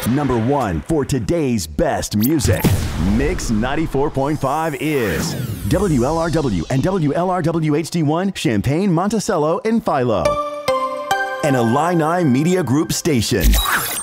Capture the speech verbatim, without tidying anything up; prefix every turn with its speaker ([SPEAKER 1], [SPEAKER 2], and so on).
[SPEAKER 1] number one for today's best music. Mix ninety-four point five is W L R W and W L R W H D one, Champaign, Monticello, and Philo. An Illini Media Group station.